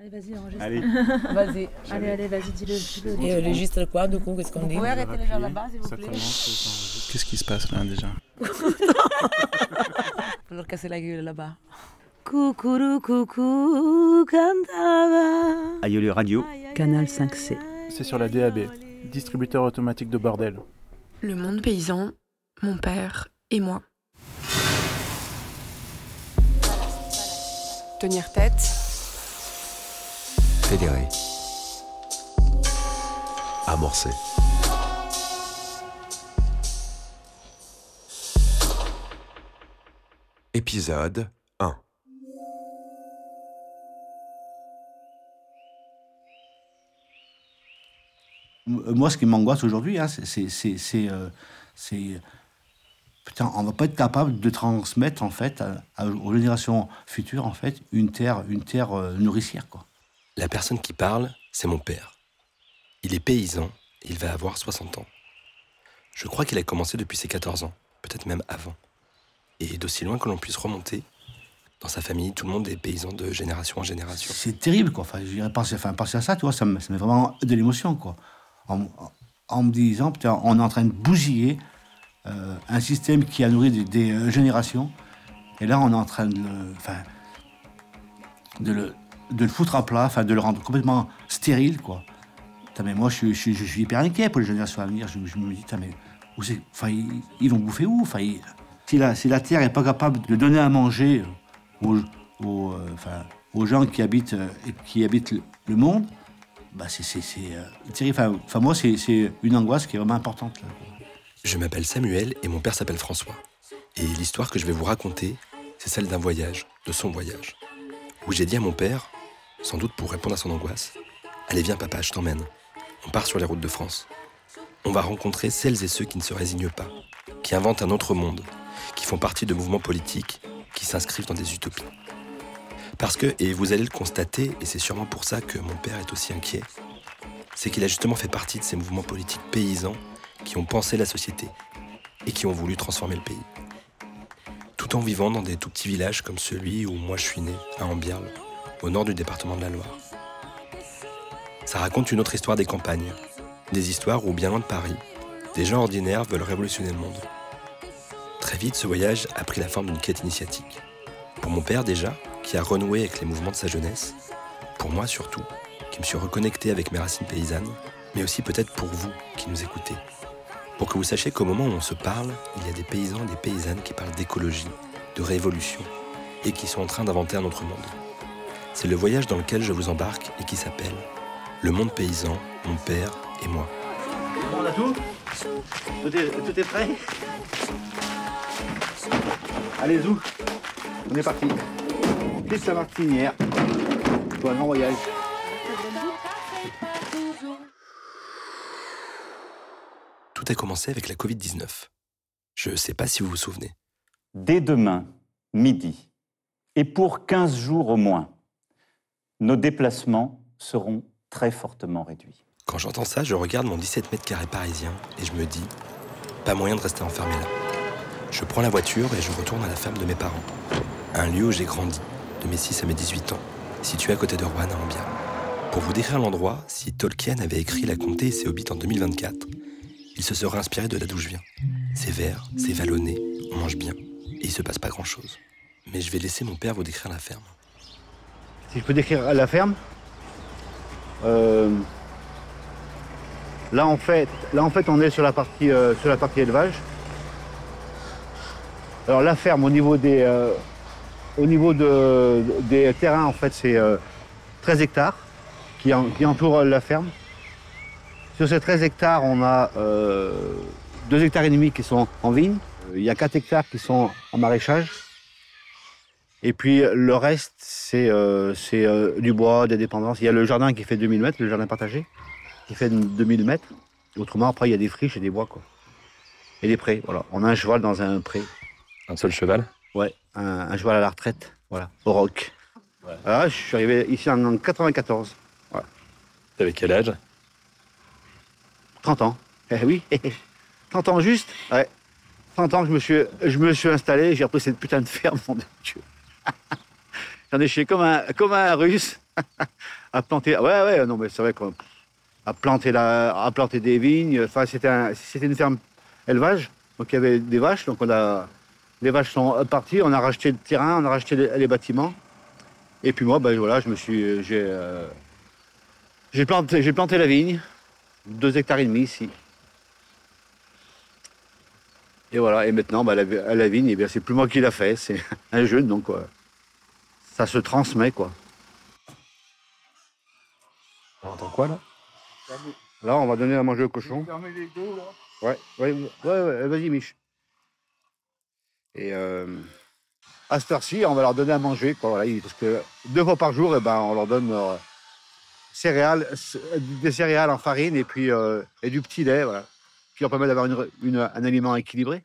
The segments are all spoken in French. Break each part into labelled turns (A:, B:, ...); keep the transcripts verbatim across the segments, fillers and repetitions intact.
A: Allez, vas-y, enregistre.
B: Allez.
C: Vas-y.
A: Allez, allez, vas-y, dis-le. dis-le.
C: Et euh, registre quoi, du coup, qu'est-ce qu'on
B: Vous
C: dit?
B: pouvez
C: arrêter
B: les gens là-bas, s'il vous plaît.
D: Qu'est-ce qui se passe là déjà?
C: Faut leur casser la gueule là-bas.
A: Coucou, coucou, cantava.
B: Aïe Radio.
A: Canal cinq C.
D: C'est sur la D A B, distributeur automatique de bordel.
E: Le monde paysan, mon père et moi. Tenir tête.
F: Fédérer. Amorcer. Épisode un.
G: Moi, ce qui m'angoisse aujourd'hui, hein, c'est, c'est, c'est, c'est, euh, c'est... Putain, on va pas être capable de transmettre, en fait, à, à, aux générations futures, en fait, une terre, une terre euh, nourricière, quoi.
F: La personne qui parle, c'est mon père. Il est paysan, il va avoir soixante ans. Je crois qu'il a commencé depuis ses quatorze ans, peut-être même avant. Et d'aussi loin que l'on puisse remonter, dans sa famille, tout le monde est paysan de génération en génération.
G: C'est terrible, quoi. Enfin, je dirais, penser, enfin, penser à ça, tu vois, ça me, ça met vraiment de l'émotion, quoi. En, en me disant, putain, on est en train de bousiller euh, un système qui a nourri des, des euh, générations, et là, on est en train de le, enfin, de le, de le foutre à plat, enfin, de le rendre complètement stérile, quoi. Putain, mais moi, je suis, je, suis, je suis hyper inquiet pour les générations à venir. Je, je me dis, putain, mais où c'est, enfin, ils, ils vont bouffer où, enfin, ils, si, la, si la terre n'est pas capable de donner à manger aux, aux, euh, enfin, aux gens qui habitent, euh, qui habitent le, le monde, bah c'est, c'est, c'est euh, terrible. Enfin, enfin, moi, c'est, c'est une angoisse qui est vraiment importante, là.
F: Je m'appelle Samuel et mon père s'appelle François. Et l'histoire que je vais vous raconter, c'est celle d'un voyage, de son voyage, où j'ai dit à mon père, sans doute pour répondre à son angoisse, « Allez, viens papa, je t'emmène. On part sur les routes de France. On va rencontrer celles et ceux qui ne se résignent pas, qui inventent un autre monde, qui font partie de mouvements politiques, qui s'inscrivent dans des utopies. » Parce que, et vous allez le constater, et c'est sûrement pour ça que mon père est aussi inquiet, c'est qu'il a justement fait partie de ces mouvements politiques paysans qui ont pensé la société et qui ont voulu transformer le pays. Tout en vivant dans des tout petits villages comme celui où moi je suis né, à Ambierle, au nord du département de la Loire. Ça raconte une autre histoire des campagnes, des histoires où, bien loin de Paris, des gens ordinaires veulent révolutionner le monde. Très vite, ce voyage a pris la forme d'une quête initiatique. Pour mon père déjà, qui a renoué avec les mouvements de sa jeunesse, pour moi surtout, qui me suis reconnecté avec mes racines paysannes, mais aussi peut-être pour vous qui nous écoutez. Pour que vous sachiez qu'au moment où on se parle, il y a des paysans et des paysannes qui parlent d'écologie, de révolution, et qui sont en train d'inventer un autre monde. C'est le voyage dans lequel je vous embarque et qui s'appelle « Le monde paysan, mon père et moi ».
G: Bon, on a tout ? Tout est, tout est prêt ? Allez, Zou, on est parti. Plus la martinière. Bon, un grand voyage.
F: Tout a commencé avec la covid dix-neuf. Je ne sais pas si vous vous souvenez.
B: Dès demain, midi, et pour quinze jours au moins, nos déplacements seront très fortement réduits.
F: Quand j'entends ça, je regarde mon dix-sept mètres carrés parisien et je me dis, pas moyen de rester enfermé là. Je prends la voiture et je retourne à la ferme de mes parents. Un lieu où j'ai grandi, de mes six à mes dix-huit ans, situé à côté de Roanne à Ambierle. Pour vous décrire l'endroit, si Tolkien avait écrit La Comté et ses Hobbits en deux mille vingt-quatre, il se serait inspiré de là d'où je viens. C'est vert, c'est vallonné, on mange bien, et il se passe pas grand-chose. Mais je vais laisser mon père vous décrire la ferme.
G: Si je peux décrire la ferme, euh, là, en fait, là en fait on est sur la partie, euh, sur la partie élevage. Alors la ferme au niveau des, euh, au niveau de, des terrains en fait c'est euh, treize hectares qui, en, qui entourent la ferme. Sur ces treize hectares on a euh, deux hectares et demi qui sont en vigne. Il y a quatre hectares qui sont en maraîchage. Et puis le reste, c'est euh, c'est, euh, du bois, des dépendances. Il y a le jardin qui fait deux mille mètres, le jardin partagé, qui fait deux mille mètres. Autrement, après, il y a des friches et des bois, quoi. Et des prés, voilà. On a un cheval dans un pré.
H: Un seul cheval?
G: Ouais, un, un cheval à la retraite, voilà, au roc. Ouais. Alors, je suis arrivé ici en quatre-vingt-quatorze. Voilà.
H: T'avais quel âge?
G: trente ans. Eh oui, trente ans juste. Ouais. trente ans que je me suis, je me suis installé, j'ai repris cette putain de ferme, mon Dieu. J'en ai chié comme un, comme un russe à planter. Ouais, ouais, non, mais c'est vrai qu'on a planté, la, à planter des vignes. Enfin, c'était, un, c'était une ferme élevage. Donc, il y avait des vaches. Donc, on a, les vaches sont parties. On a racheté le terrain, on a racheté les, les bâtiments. Et puis, moi, ben, voilà, je me suis. J'ai, euh, j'ai, planté, j'ai planté la vigne. Deux hectares et demi ici. Et voilà. Et maintenant, ben, la, la vigne, eh bien, c'est plus moi qui l'a fait. C'est un jeune. Donc, quoi. Ça se transmet, quoi.
H: On entend quoi, là?
G: Là, on va donner à manger au cochon. Ouais, ouais, ouais, ouais, vas-y, Mich. Et euh, à cette heure-ci, on va leur donner à manger, quoi. Voilà, parce que deux fois par jour, eh ben, on leur donne euh, céréales, des céréales en farine et puis euh, et du petit lait, voilà, qui leur permet d'avoir une, une, un aliment équilibré.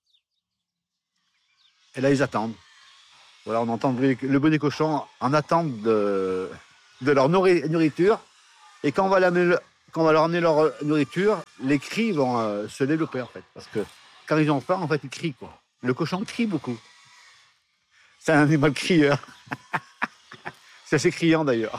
G: Et là, ils attendent. Voilà, on entend le bruit des cochons en attente de, de leur nourriture. Et quand on va, la, quand on va leur amener leur nourriture, les cris vont euh, se développer, en fait. Parce que quand ils ont faim, en fait, ils crient, quoi. Le cochon crie beaucoup. C'est un animal crieur. C'est assez criant, d'ailleurs.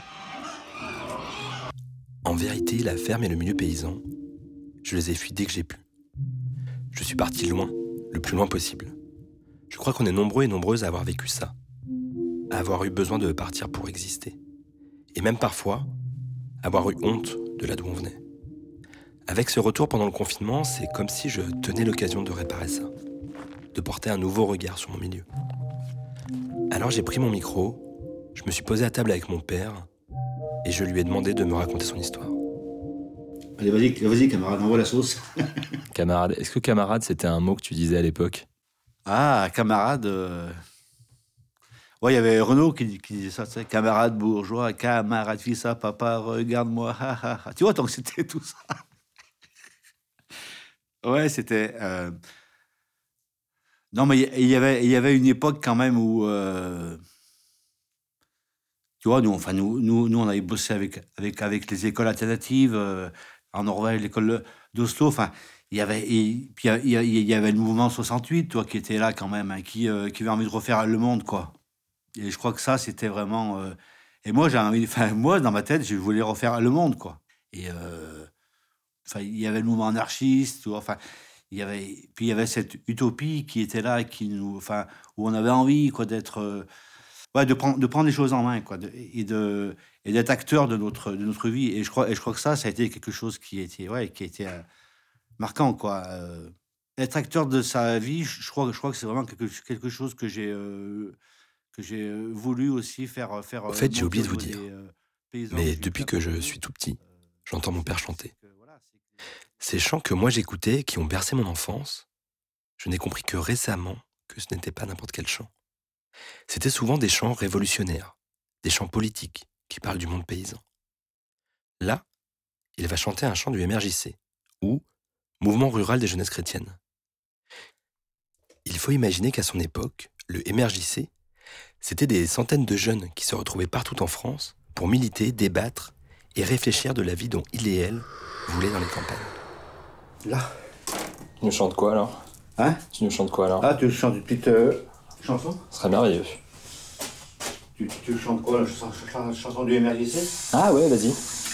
F: En vérité, la ferme et le milieu paysan, je les ai fuis dès que j'ai pu. Je suis parti loin, le plus loin possible. Je crois qu'on est nombreux et nombreuses à avoir vécu ça, à avoir eu besoin de partir pour exister. Et même parfois, avoir eu honte de là d'où on venait. Avec ce retour pendant le confinement, c'est comme si je tenais l'occasion de réparer ça, de porter un nouveau regard sur mon milieu. Alors j'ai pris mon micro, je me suis posé à table avec mon père et je lui ai demandé de me raconter son histoire.
G: Allez, vas-y, vas-y, camarade, envoie la sauce.
H: Camarade, est-ce que camarade, c'était un mot que tu disais à l'époque?
G: Ah, camarade... Euh... Ouais, il y avait Renaud qui, qui disait ça, tu sais, camarade bourgeois, camarade fils à papa, regarde-moi, ha, ha, ha. Tu vois, donc c'était tout ça. Ouais, c'était... Euh... Non, mais il y avait, il y avait une époque quand même où... Euh... Tu vois, nous, enfin, nous, nous, nous, on avait bossé avec, avec, avec les écoles alternatives, euh, en Norvège, l'école d'Oslo, enfin... Il y avait, et, puis il y, il y avait le mouvement soixante-huit, toi, qui était là quand même, hein, qui, euh, qui avait envie de refaire le monde, quoi. Et je crois que ça, c'était vraiment... Euh... Et moi, j'ai envie... enfin, moi, dans ma tête, je voulais refaire le monde, quoi. Et euh... enfin, il y avait le mouvement anarchiste, ou... enfin, il y avait... puis il y avait cette utopie qui était là, qui nous... enfin, où on avait envie, quoi, d'être... Euh... Ouais, de prendre, de prendre les choses en main, quoi, de... et, de... et d'être acteur de notre, de notre vie. Et je, crois... et je crois que ça, ça a été quelque chose qui était... Ouais, qui a été... Euh... marquant, quoi. Euh, être acteur de sa vie, je crois, je crois que c'est vraiment quelque, quelque chose que j'ai, euh, que j'ai voulu aussi faire. faire
F: Au fait, j'ai oublié de vous
G: des,
F: dire,
G: euh, paysans,
F: mais
G: que
F: depuis que je suis tout petit, j'entends mon père chanter.
G: Que, voilà, c'est que...
F: Ces chants que moi j'écoutais, qui ont bercé mon enfance, je n'ai compris que récemment que ce n'était pas n'importe quel chant. C'était souvent des chants révolutionnaires, des chants politiques qui parlent du monde paysan. Là, il va chanter un chant du M R J C, ou Mouvement rural des jeunesses chrétiennes. Il faut imaginer qu'à son époque, le M R J C, c'était des centaines de jeunes qui se retrouvaient partout en France pour militer, débattre et réfléchir de la vie dont il et elle voulaient dans les campagnes.
G: Là.
H: Tu nous chantes quoi alors?
G: Hein?
H: Tu nous chantes quoi alors?
G: Ah, tu chantes une petite euh, chanson?
H: Ce serait merveilleux.
G: Tu, tu chantes quoi, la chanson, la chanson du M R J C?
H: Ah ouais, vas-y.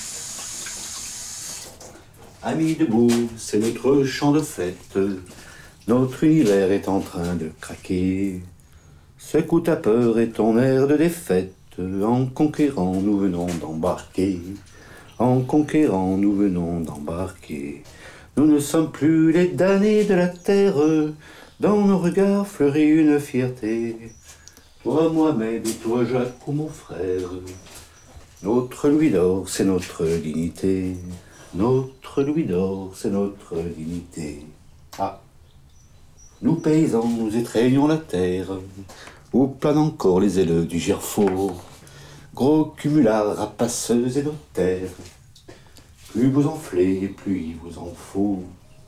G: Amis debout, c'est notre chant de fête. Notre univers est en train de craquer. Secoue ta peur et ton air de défaite. En conquérant, nous venons d'embarquer. En conquérant, nous venons d'embarquer. Nous ne sommes plus les damnés de la terre. Dans nos regards fleurit une fierté. Toi, Mohamed, et toi, Jacques, ou mon frère. Notre louis d'or, c'est notre dignité. Notre louis d'or, c'est notre dignité. Ah. Nous paysans, nous étreignons la terre, où planent encore les ailes du gerfaut. Gros cumulards, rapaceux et notaires, plus vous enflez, plus il vous en faut.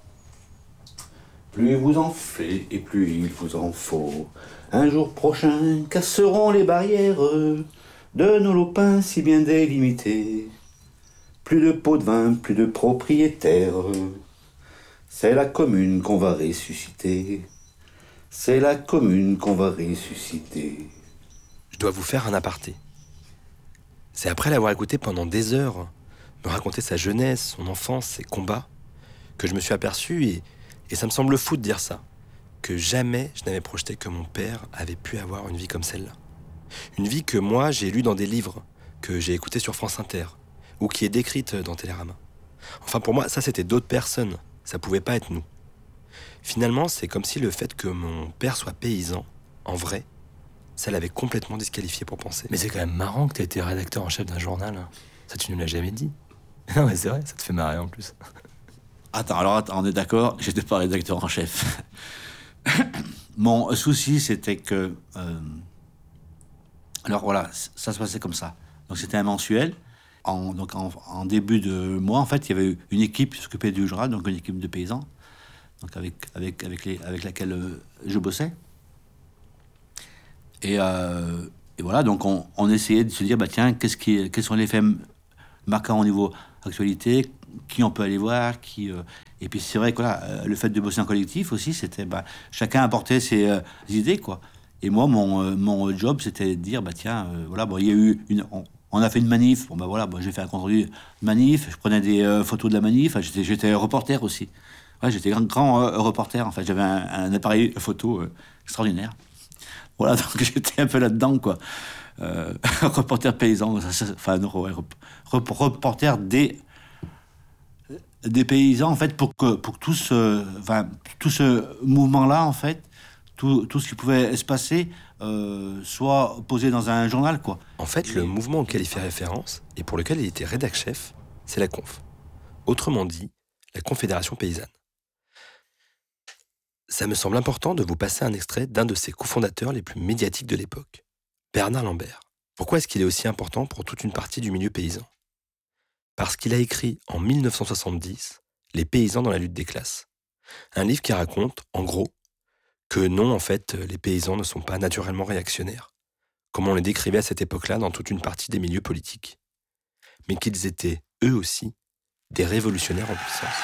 G: Plus vous enflez, et plus il vous en faut. Un jour prochain, casseront les barrières de nos lopins si bien délimités. Plus de pots de vin, plus de propriétaires. C'est la commune qu'on va ressusciter. C'est la commune qu'on va ressusciter.
F: je dois vous faire un aparté. C'est après l'avoir écouté pendant des heures me raconter sa jeunesse, son enfance, ses combats, que je me suis aperçu, et, et ça me semble fou de dire ça, que jamais je n'avais projeté que mon père avait pu avoir une vie comme celle-là. Une vie que moi, j'ai lue dans des livres, que j'ai écoutée sur France Inter, ou qui est décrite dans Télérama. Enfin, pour moi, ça, c'était d'autres personnes. Ça pouvait pas être nous. Finalement, c'est comme si le fait que mon père soit paysan, en vrai, ça l'avait complètement disqualifié pour penser.
H: Mais c'est quand même marrant que t'aies été rédacteur en chef d'un journal. Ça, tu nous l'as jamais dit. Non, mais c'est vrai, ça te fait marrer en plus.
G: Attends, alors attends, on est d'accord, j'étais pas rédacteur en chef. Mon souci, c'était que... Euh, alors voilà, ça se passait comme ça. Donc c'était un mensuel. En, donc en, en début de mois, en fait, il y avait une équipe qui s'occupait du journal, donc une équipe de paysans, donc avec, avec, avec, les, avec laquelle euh, je bossais. Et, euh, et voilà, donc on, on essayait de se dire, bah tiens, qu'est-ce qui, quels sont les faits marquants au niveau actualité, qui on peut aller voir, qui... Euh, et puis c'est vrai que voilà, euh, le fait de bosser en collectif aussi, c'était... Bah, chacun apportait ses euh, idées, quoi. Et moi, mon, euh, mon job, c'était de dire, bah tiens, euh, voilà, bon, il y a eu une... On, on a fait une manif, bon bah voilà, bon, j'ai fait un compte-rendu de manif, je prenais des euh, photos de la manif, j'étais, j'étais reporter aussi. Ouais, j'étais grand, grand euh, reporter, en fait, j'avais un, un appareil photo euh, extraordinaire. Voilà, donc j'étais un peu là-dedans, quoi. Euh, reporter paysan, ça, ça, enfin, non, ouais, rep, rep, reporter des, des paysans, en fait, pour que, pour que tout, ce, enfin, tout ce mouvement-là, en fait, tout, tout ce qui pouvait se passer, euh, soit posé dans un journal, quoi.
F: En fait, le mouvement auquel il fait référence, et pour lequel il était rédac-chef, c'est la Conf. Autrement dit, la Confédération paysanne. Ça me semble important de vous passer un extrait d'un de ses cofondateurs les plus médiatiques de l'époque, Bernard Lambert. Pourquoi est-ce qu'il est aussi important pour toute une partie du milieu paysan ? Parce qu'il a écrit en mille neuf cent soixante-dix « Les paysans dans la lutte des classes », un livre qui raconte, en gros, que non, en fait, les paysans ne sont pas naturellement réactionnaires, comme on les décrivait à cette époque-là dans toute une partie des milieux politiques, mais qu'ils étaient, eux aussi, des révolutionnaires en puissance.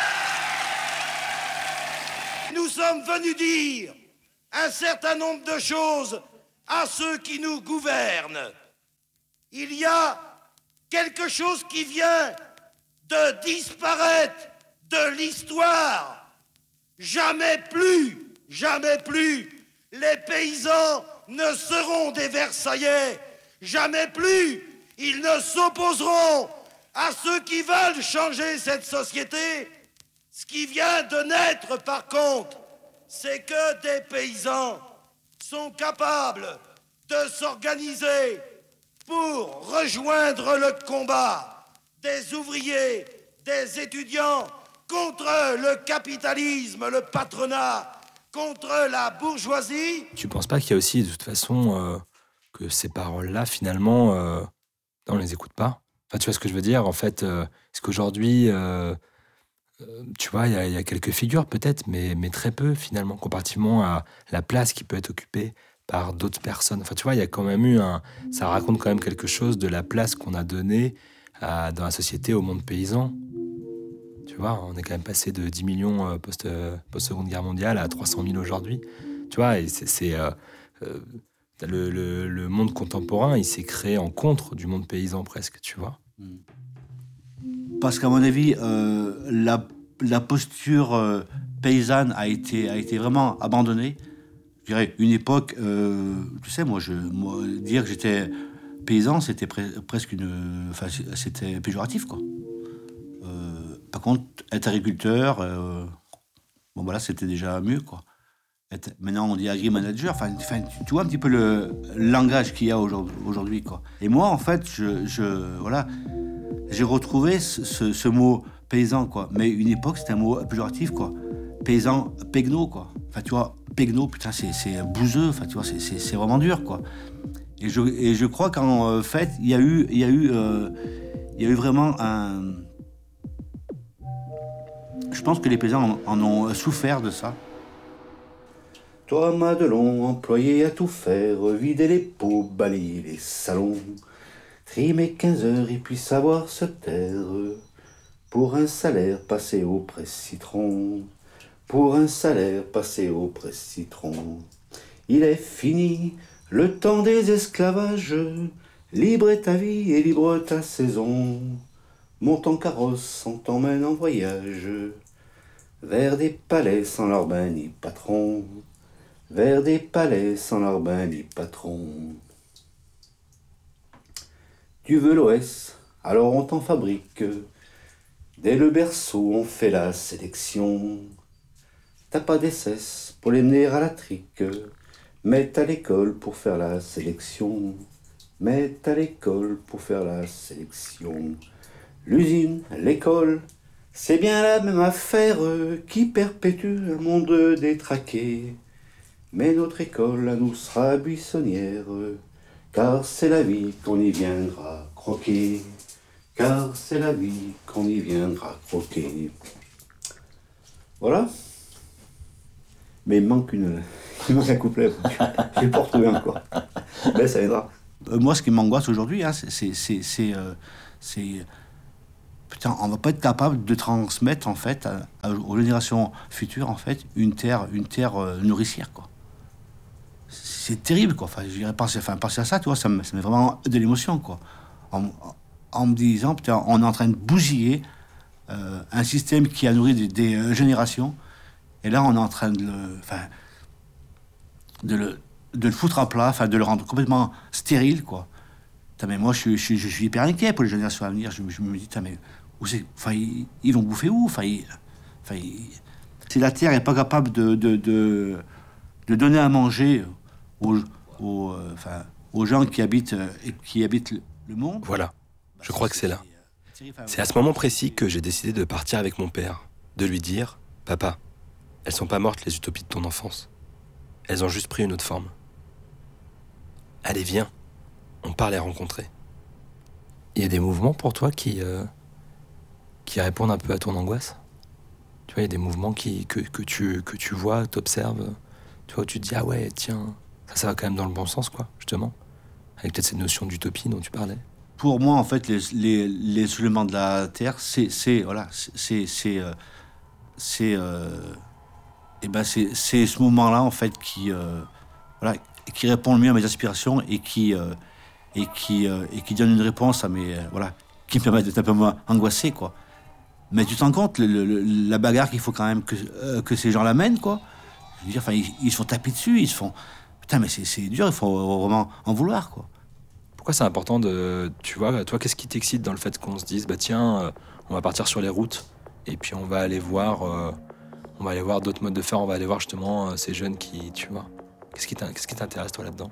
I: Nous sommes venus dire un certain nombre de choses à ceux qui nous gouvernent. Il y a quelque chose qui vient de disparaître de l'histoire. Jamais plus, jamais plus, les paysans ne seront des Versaillais. Jamais plus, ils ne s'opposeront à ceux qui veulent changer cette société. Ce qui vient de naître, par contre, c'est que des paysans sont capables de s'organiser pour rejoindre le combat des ouvriers, des étudiants contre le capitalisme, le patronat, contre la bourgeoisie.
H: Tu penses pas qu'il y a aussi, de toute façon, euh, que ces paroles-là, finalement, euh, on les écoute pas ? Enfin, tu vois ce que je veux dire ? En fait, euh, est-ce qu'aujourd'hui, euh, euh, tu vois, il y, y a quelques figures peut-être, mais, mais très peu, finalement, comparativement à la place qui peut être occupée par d'autres personnes. Enfin, tu vois, il y a quand même eu un... Ça raconte quand même quelque chose de la place qu'on a donnée à, dans la société au monde paysan. Tu vois, on est quand même passé de dix millions post, post-seconde guerre mondiale à trois cent mille aujourd'hui. Tu vois, et c'est... c'est euh, euh, le, le, le monde contemporain, il s'est créé en contre du monde paysan presque, tu vois.
G: Parce qu'à mon avis, euh, la, la posture euh, paysanne a été, a été vraiment abandonnée. Je dirais, une époque, euh, tu sais, moi, je, moi, dire que j'étais paysan, c'était pre- presque une... Enfin, c'était péjoratif, quoi. Euh, par contre, être agriculteur, euh, bon, voilà, c'était déjà mieux, quoi. Être, maintenant, on dit agri-manager, enfin, enfin, tu vois un petit peu le langage qu'il y a aujourd'hui, aujourd'hui, quoi. Et moi, en fait, je, je, voilà, j'ai retrouvé ce, ce, ce mot paysan, quoi. Mais une époque, c'était un mot péjoratif, quoi. Paysan, pegno, quoi. Enfin, tu vois, pegno, putain, c'est, c'est bouseux, enfin, tu vois, c'est, c'est, c'est vraiment dur, quoi. Et je, et je crois qu'en euh, fait, il y a eu, il y a eu, euh, il y a eu vraiment un... Je pense que les paysans en, en ont souffert de ça.
J: Toi, Madelon, employé à tout faire, vider les pots, balayer les salons, trimer quinze heures et puis savoir se taire, pour un salaire passé au presse-citron, pour un salaire passé au presse-citron. Il est fini Le temps des esclavages, libre est ta vie et libre ta saison. Monte en carrosse, on t'emmène en voyage, vers des palais sans larbin ni patron, vers des palais sans larbin ni patron. Tu veux l'O S, alors on t'en fabrique. Dès le berceau, on fait la sélection. T'as pas d'essence pour les mener à la trique, mais t'as l'école pour faire la sélection. Mais t'as l'école pour faire la sélection. L'usine, l'école, c'est bien la même affaire qui perpétue un monde détraqué. Mais notre école, à nous, sera buissonnière, car c'est la vie qu'on y viendra croquer. Car c'est la vie qu'on y viendra croquer. Voilà. Mais il me manque une... Il manque un couplet. Je vais pas retrouver encore. Mais ça aidera. Euh, moi, ce qui m'angoisse aujourd'hui, hein, c'est... c'est, c'est, c'est, euh, c'est... Putain, on va pas être capable de transmettre, en fait, à, à, aux générations futures, en fait, une terre, une terre euh, nourricière, quoi. C'est terrible, quoi. Enfin, je dirais, penser, enfin, penser à ça, tu vois, ça me, ça met vraiment de l'émotion, quoi. En, en me disant, putain, on est en train de bousiller euh, un système qui a nourri des, des euh, générations, et là, on est en train de le, enfin, de le, de le foutre à plat, enfin, de le rendre complètement stérile, quoi. Putain, mais moi, je, je, je, je suis hyper inquiet pour les générations à venir. Je, je me dis, putain, mais où c'est, enfin, ils, ils vont bouffer où, enfin, ils, enfin ils, si la Terre n'est pas capable de, de, de, de donner à manger aux, aux, euh, enfin, aux gens qui habitent, euh, qui habitent le, le monde...
F: Voilà. Je crois que c'est là. C'est à ce moment précis que j'ai décidé de partir avec mon père, de lui dire « Papa, elles sont pas mortes les utopies de ton enfance. Elles ont juste pris une autre forme. Allez, viens, on part les rencontrer. » Il y a des mouvements pour toi qui, euh, qui répondent un peu à ton angoisse? Tu vois, il y a des mouvements qui, que, que, tu, que tu vois, t'observes, tu vois, où tu te dis « Ah ouais, tiens, ça, ça va quand même dans le bon sens, quoi, justement. » Avec peut-être cette notion d'utopie dont tu parlais.
J: Pour moi, en fait, les, les, les éléments de la Terre, c'est, c'est, voilà, c'est, c'est, euh, c'est, euh, et ben c'est, c'est ce moment-là, en fait, qui, euh, voilà, qui répond le mieux à mes aspirations et qui, euh, et qui, euh, et qui donne une réponse à mes, euh, voilà, qui me permet d'être un peu moins angoissé, quoi. Mais tu te rends compte, le, le, la bagarre qu'il faut quand même que, euh, que ces gens la mènent, quoi. Je veux dire, enfin, ils, ils se font taper dessus, ils se font, putain, mais c'est, c'est dur, il faut vraiment en vouloir, quoi.
H: Pourquoi c'est important de... Tu vois, toi, qu'est-ce qui t'excite dans le fait qu'on se dise, bah tiens, euh, on va partir sur les routes, et puis on va aller voir, euh, on va aller voir d'autres modes de faire, on va aller voir justement euh, ces jeunes qui, tu vois... Qu'est-ce qui, qu'est-ce qui t'intéresse, toi, là-dedans?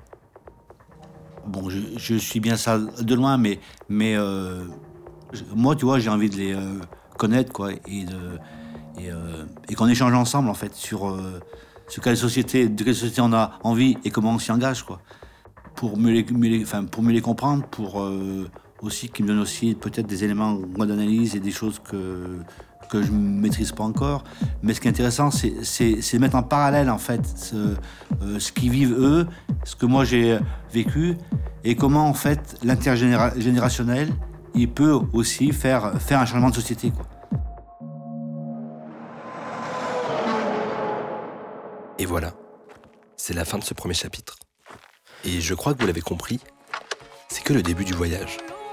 J: Bon, je, je suis bien ça de loin, mais, mais euh, je, moi, tu vois, j'ai envie de les euh, connaître, quoi, et, de, et, euh, et qu'on échange ensemble, en fait, sur, euh, sur quelle société, de quelle société on a envie et comment on s'y engage, quoi. Pour mieux les, mieux les, enfin, pour mieux les comprendre, pour euh, aussi qu'ils me donnent aussi peut-être des éléments moi, d'analyse et des choses que, que je ne maîtrise pas encore. Mais ce qui est intéressant, c'est, c'est, c'est de mettre en parallèle, en fait, ce, euh, ce qu'ils vivent eux, ce que moi j'ai vécu, et comment, en fait, l'intergénérationnel, il peut aussi faire, faire un changement de société, quoi.
F: Et voilà, c'est la fin de ce premier chapitre. Et je crois que vous l'avez compris, c'est que le début du voyage.